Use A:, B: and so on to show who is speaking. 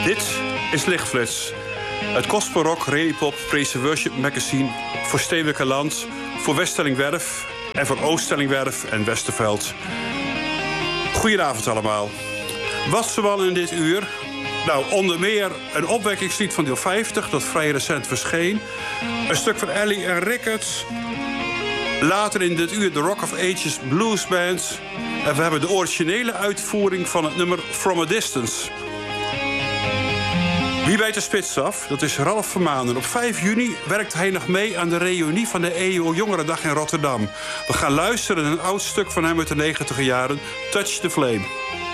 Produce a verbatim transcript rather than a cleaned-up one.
A: Dit is Lichtflits. Het gospelrock, rallypop, praise worship magazine voor Stedelijke Land, voor Weststellingwerf en voor Ooststellingwerf en Westerveld. Goedenavond allemaal. Wat zoal in dit uur? Nou, onder meer een opwekkingslied van deel vijftig, dat vrij recent verscheen. Een stuk van Ellie en Ricketts. Later in dit uur de Rock of Ages Blues Band. En we hebben de originele uitvoering van het nummer From a Distance. Wie bijt de spits af? Dat is Ralf Vermanen. Op vijf juni werkt hij nog mee aan de reunie van de E O Jongerendag in Rotterdam. We gaan luisteren naar een oud stuk van hem uit de negentiger jaren, Touch the Flame.